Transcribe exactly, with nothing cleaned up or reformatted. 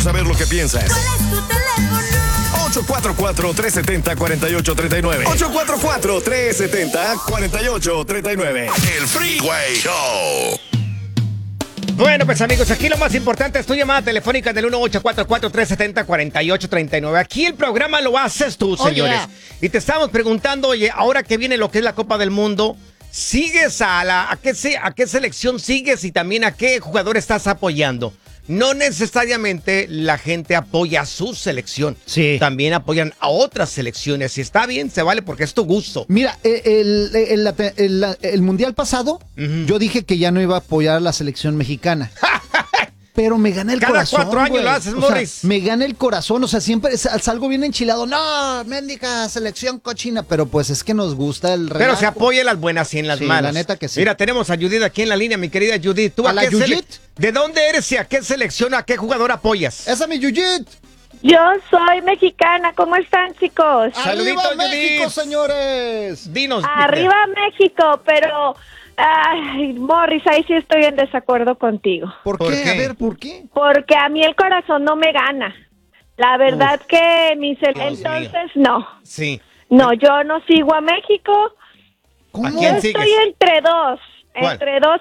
Saber lo que piensas. ¿Cuál es tu teléfono? ocho cuatro cuatro, tres siete cero, cuatro ocho tres nueve. ocho cuatro cuatro, tres siete cero, cuatro ocho tres nueve. El Freeway Show. Bueno, pues amigos, aquí lo más importante es tu llamada telefónica del uno ocho cuatro cuatro, tres siete cero, cuatro ocho tres nueve. Aquí el programa lo haces tú, Oh, señores. yeah. Y te estamos preguntando, oye, ahora que viene lo que es la Copa del Mundo, ¿sigues a la a qué, se- a qué selección sigues y también a qué jugador estás apoyando? No necesariamente la gente apoya a su selección. Sí. También apoyan a otras selecciones. Si está bien, se vale porque es tu gusto. Mira, eh, el, el- el- el- el mundial pasado, Ujú. yo dije que ya no iba a apoyar a la selección mexicana. Pero me gana el Cada corazón. cuatro años güey. lo haces, O sea, Morris. me gana el corazón. O sea, siempre sal- salgo bien enchilado. No, mendiga selección cochina. Pero pues es que nos gusta el Pero relajo. se apoya las buenas y en las Sí, malas. la neta que sí. Mira, tenemos a Judith aquí en la línea, mi querida Judith. ¿Tú ¿A la qué sele- Judith? ¿De dónde eres y a qué selección, a qué jugador apoyas? Esa es mi Yuyit. Yo soy mexicana, ¿cómo están, chicos? Saludito, ¡Arriba México, Judith! señores! Dinos. Arriba México, pero ay, Morris, ahí sí estoy en desacuerdo contigo, ¿Por, ¿Por qué? qué? A ver, ¿por qué? porque a mí el corazón no me gana. La verdad que mis Dios entonces no. Sí. No, yo no sigo a México. ¿Cómo? ¿A quién Yo sigues? estoy entre dos, ¿Cuál? entre dos